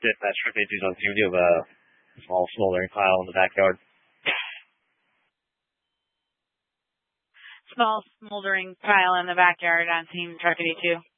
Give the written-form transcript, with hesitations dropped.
sit that Truck 82 is on team. Do you have a small smoldering pile in the backyard? Small smoldering pile in the backyard on Team Truck 82.